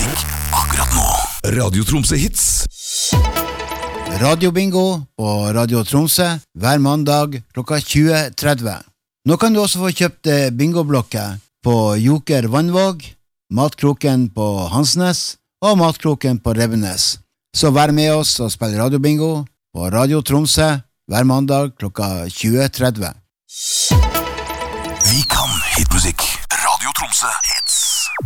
musikk akkurat nå. Radio Tromsø Hits. Radio Bingo på Radio Tromsø hver mandag klokka 20.30. Nå kan du også få kjøpt bingoblokker på Joker Vannvåg, Matkroken på Hansnes og Matkroken på Revenes. Så vær med oss og spill Radio Bingo på Radio Tromsø hver mandag klokka 20.30. Vi kan hitmusikk. Radio Tromsø Hits.